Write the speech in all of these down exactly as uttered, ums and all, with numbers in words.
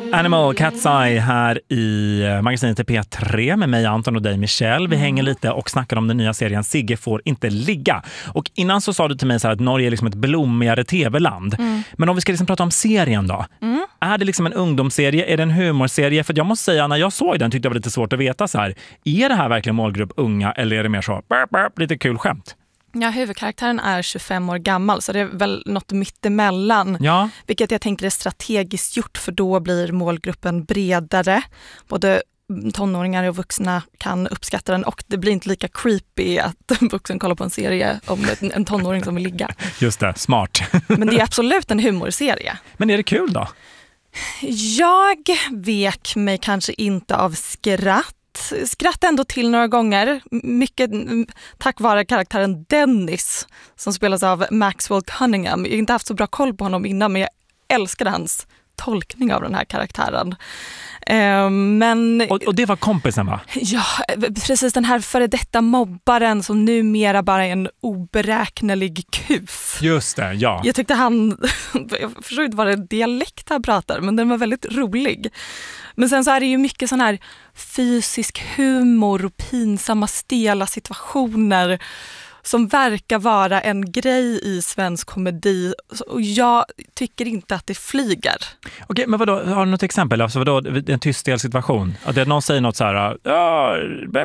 Animal Cat's Eye här i magasinet P tre med mig Anton och dig Michelle. Vi hänger lite och snackar om den nya serien Sigge får inte ligga. Och innan så sa du till mig så här att Norge är liksom ett blommigare tv-land. Mm. Men om vi ska liksom prata om serien då. Mm. Är det liksom en ungdomsserie? Är det en humorserie? För jag måste säga, när jag såg den tyckte jag var lite svårt att veta så här. Är det här verkligen målgrupp unga eller är det mer så burp, burp, lite kul skämt? Ja, huvudkaraktären är tjugofem år gammal så det är väl något mittemellan. Ja. Vilket jag tänker är strategiskt gjort för då blir målgruppen bredare. Både tonåringar och vuxna kan uppskatta den och det blir inte lika creepy att en vuxen kollar på en serie om en tonåring som vill ligga. Just det, smart. Men det är absolut en humorserie. Men är det kul då? Jag vek mig kanske inte av skratt. Skratt ändå till några gånger. Mycket tack vare karaktären Dennis som spelas av Maxwell Cunningham. Jag har inte haft så bra koll på honom innan men jag älskade hans tolkning av den här karaktären. Uh, men, och, och det var kompisen va? Ja, precis den här före detta mobbaren som numera bara är en oberäknelig kuf. Just det, ja. Jag tyckte han, jag förstår inte vad det är dialekt han pratar men den var väldigt rolig. Men sen så är det ju mycket sån här fysisk humor och pinsamma stela situationer som verkar vara en grej i svensk komedi och jag tycker inte att det flyger. Okej, men vadå, har du något exempel? Alltså vadå, en tyst stel situation? Att det, någon säger något så här, ja,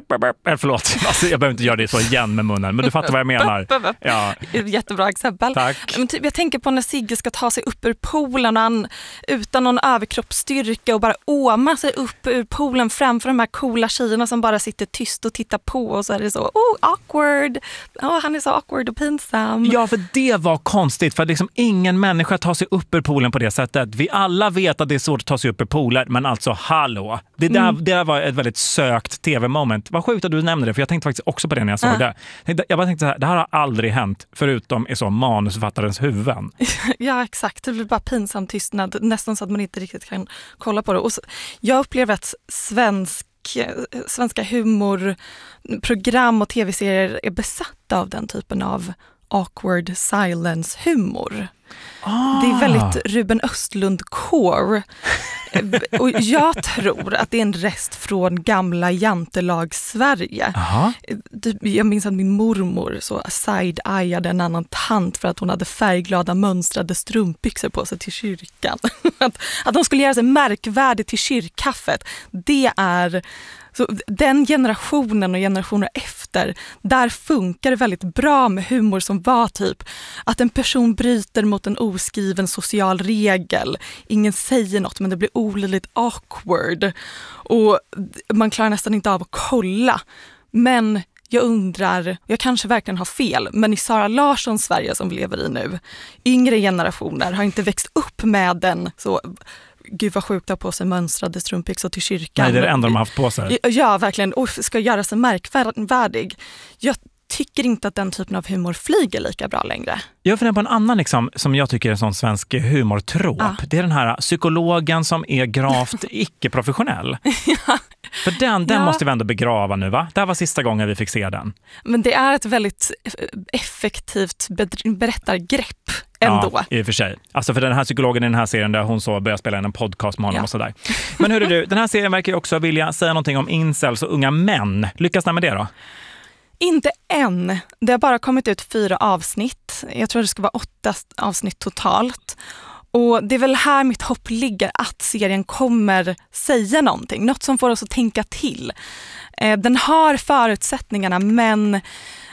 förlåt, alltså, jag behöver inte göra det så igen med munnen, men du fattar vad jag menar. Ja. Jättebra exempel. Tack. Men typ, jag tänker på när Sigge ska ta sig upp ur poolen och han utan någon överkroppsstyrka och bara åma sig upp ur poolen framför de här coola tjejerna som bara sitter tyst och tittar på och så är det så, oh, awkward. Oh, han är så awkward och pinsam. Ja, för det var konstigt. För liksom ingen människa tar sig upp ur poolen på det sättet. Vi alla vet att det är svårt att ta sig upp ur pooler. Men alltså, hallå. Det där, mm. det där var ett väldigt sökt tv-moment. Vad sjukt att du nämnde det. För jag tänkte faktiskt också på det när jag såg uh. det. Jag bara tänkte så här, det här har aldrig hänt. Förutom i så manusförfattarens huvuden. Ja, exakt. Det blir bara pinsam tystnad. Nästan så att man inte riktigt kan kolla på det. Och så, jag upplever att svensk svenska humorprogram och tv-serier är besatta av den typen av awkward silence humor. Ah. Det är väldigt Ruben Östlund-core. Och jag tror att det är en rest från gamla jantelag Sverige. Aha. Jag minns att min mormor så side-eyade en annan tant för att hon hade färgglada mönstrade strumpbyxor på sig till kyrkan. att, att de skulle göra sig märkvärdigt till kyrkkaffet. Det är... Så den generationen och generationer efter, där funkar det väldigt bra med humor som var typ att en person bryter mot en oskriven social regel. Ingen säger något men det blir olidligt awkward och man klarar nästan inte av att kolla. Men jag undrar, jag kanske verkligen har fel, men i Sara Larssons Sverige som vi lever i nu, yngre generationer har inte växt upp med den så... Gud vad sjukt att ha på sig mönstrade strumpbyxor till kyrkan. Nej, det är det enda de har haft på sig. Ja, verkligen. Och ska göra sig märkvärdig. Jag tycker inte att den typen av humor flyger lika bra längre. Jag funderar på en annan liksom, som jag tycker är en sån svensk humortråp. Ah. Det är den här psykologen som är gravt icke-professionell. Ja. För den, den ja. måste vi ändå begrava nu, va? Det här var sista gången vi fick se den. Men det är ett väldigt effektivt berättargrepp ändå. Ja, i och för sig. Alltså för den här psykologen i den här serien där hon så börjar spela in en podcast med honom ja. och sådär. Men hörru du, den här serien verkar ju också vilja säga någonting om incels och unga män. Lyckas den med det då? Inte än. Det har bara kommit ut fyra avsnitt. Jag tror det ska vara åtta avsnitt totalt. Och det är väl här mitt hopp ligger att serien kommer säga någonting. Något som får oss att tänka till. Den har förutsättningarna men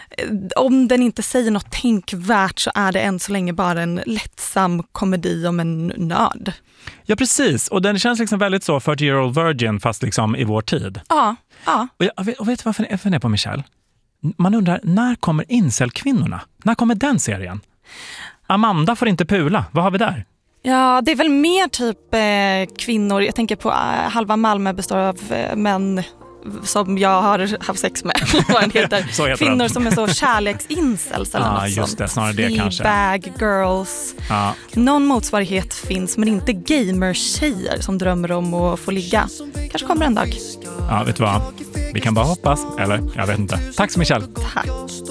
om den inte säger något tänkvärt så är det än så länge bara en lättsam komedi om en nörd. Ja, precis. Och den känns liksom väldigt så thirty-year-old virgin fast liksom i vår tid. Ja, ja. Och, jag, och vet du varför jag funderar på, Michelle? Man undrar, när kommer incel-kvinnorna? När kommer den serien? Amanda får inte pula. Vad har vi där? Ja, det är väl mer typ eh, kvinnor. Jag tänker på eh, halva Malmö består av eh, män som jag har haft sex med. Vad den heter. heter kvinnor det. Som är så kärleksincels eller ah, något just sånt. Det, snarare det kanske. Bag girls. Ah. Någon motsvarighet finns men inte gamer-tjejer som drömmer om att få ligga. Kanske kommer en dag. Ja, vet du vad? Vi kan bara hoppas. Eller, jag vet inte. Tack så mycket, Michelle. Tack.